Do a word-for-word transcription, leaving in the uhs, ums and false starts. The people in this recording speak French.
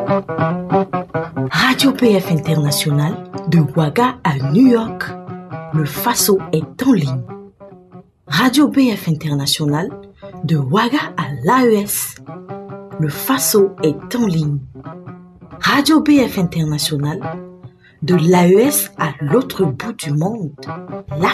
Radio P F International, de Ouaga à New York, le Faso est en ligne. Radio P F International, de Ouaga à l'A E S, le Faso est en ligne. Radio P F International, de l'A E S à l'autre bout du monde, l'Afrique.